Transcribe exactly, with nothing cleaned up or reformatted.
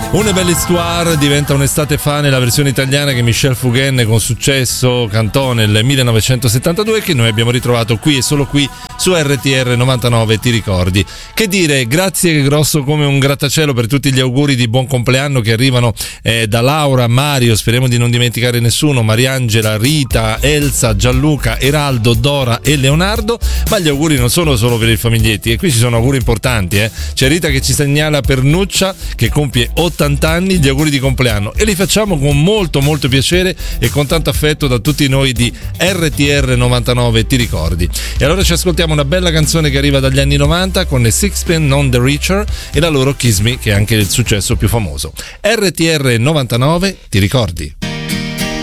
Une belle histoire diventa un'estate fa nella versione italiana che Michel Fugain con successo cantò nel millenovecentosettantadue, che noi abbiamo ritrovato qui e solo qui su R T R novantanove, ti ricordi. Che dire, grazie grosso come un grattacielo per tutti gli auguri di buon compleanno che arrivano eh, da Laura, Mario, speriamo di non dimenticare nessuno, Mariangela, Rita, Elsa, Gianluca, Eraldo, Dora e Leonardo. Ma gli auguri non sono solo per i famiglietti, e qui ci sono auguri importanti, eh. C'è Rita che ci segnala per Nuccia che compie ottanta anni, gli auguri di compleanno, e li facciamo con molto molto piacere e con tanto affetto da tutti noi di R T R novantanove, ti ricordi. E allora ci ascoltiamo una bella canzone che arriva dagli anni novanta con le Sixpence None the Richer e la loro Kiss Me, che è anche il successo più famoso. R T R novantanove, ti ricordi.